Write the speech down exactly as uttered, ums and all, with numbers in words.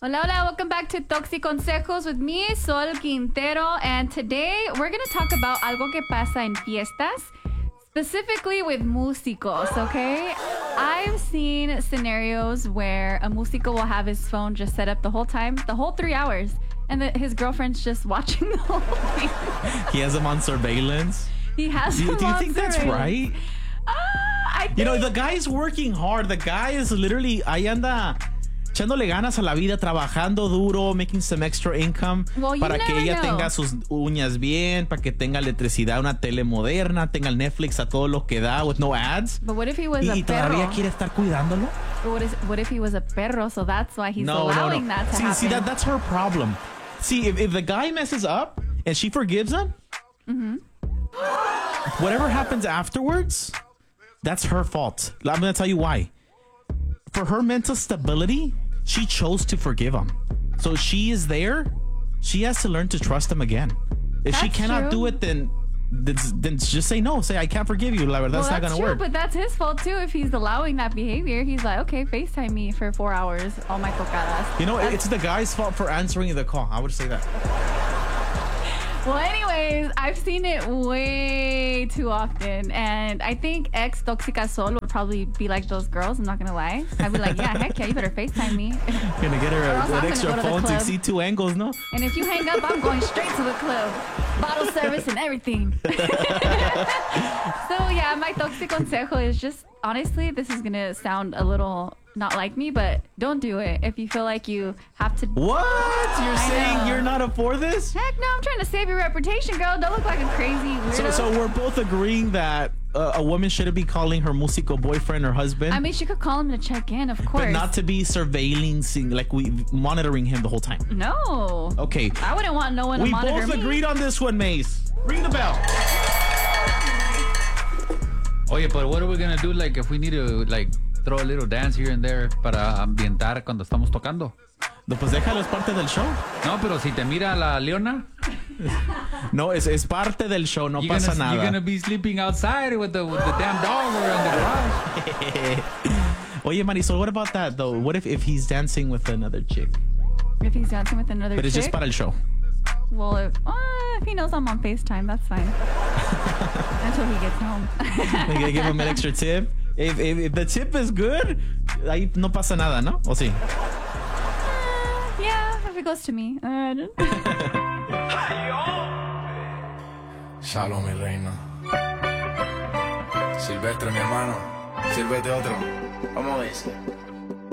Hola, hola. Welcome back to Toxi Consejos with me, Sol Quintero. And today we're going to talk about algo que pasa en fiestas, specifically with músicos, okay? I've seen scenarios where a músico will have his phone just set up the whole time, the whole three hours, and the, his girlfriend's just watching the whole thing. He has him on surveillance. He has Do, him do you on think that's surveillance. right? Uh, I think... You know, the guy is working hard. The guy is literally, ahí anda echándole ganas a la vida, trabajando duro, making some extra income Well, you para que never ella know. tenga sus uñas bien, para que tenga electricidad, una tele moderna, tenga el Netflix a todo lo que da, with no ads. But what if he was Y, a y perro? todavía quiere estar cuidándolo. But what, is, what if he was a perro? So that's why he's No, no, allowing no. that to see, happen. see that that's her problem. See, if, if the guy messes up and she forgives him, Mm-hmm. whatever happens afterwards, that's her fault. I'm going to tell you why. For her mental stability, she chose to forgive him. So she is there. She has to learn to trust him again. If she That's cannot true. do it, then, then then just say no. Say I can't forgive you. Like, that's well, not that's gonna true, work. but that's his fault too. If he's allowing that behavior, he's like, okay, FaceTime me for four hours, all my cocadas. You know, That's- it's the guy's fault for answering the call. I would say that. Well, anyways, I've seen it way too often, and I think ex Toxica Sol would probably be like those girls. I'm not gonna lie. I'd be like, yeah, heck yeah, you better FaceTime me. Gonna get her Or else a, I'm an extra gonna go to the phone to club. see two angles, no? And if you hang up, I'm going straight to the club, bottle service and everything. So yeah, my toxic consejo is just honestly, this is gonna sound a little not like me, but don't do it if you feel like you have to. What? You're I saying know. you're not up for this? Heck no, I'm trying to save your reputation, girl. Don't look like a crazy weirdo. So, so we're both agreeing that uh, a woman shouldn't be calling her musico boyfriend or husband, I mean, she could call him to check in, of course. but not to be surveilling, seeing- like we monitoring him the whole time. No. Okay, I wouldn't want no one to we monitor both me. agreed on this one, Mace. Ring the bell. Oye, but what are we gonna do, like, if we need to, like, throw a little dance here and there para ambientar cuando estamos tocando? No, pues déjalo, es parte del show. No, pero si te mira la leona, No, es, es parte del show, no you're pasa gonna, nada. you're gonna be sleeping outside with the, with the damn dog or in the garage. Oye, Marisol, what about that, though? What if, if he's dancing with another chick? If he's dancing with another But it's chick, just para el show. well, if, uh, if he knows I'm on FaceTime, that's fine. Until he gets home. They gotta give him an extra tip. If, if, if the tip is good, ahí no pasa nada, ¿no? ¿O sí? Uh, yeah, if it goes to me. Uh, Shalom, mi reina. Silvestre, mi hermano. Sírvete otro. Vamos a ver.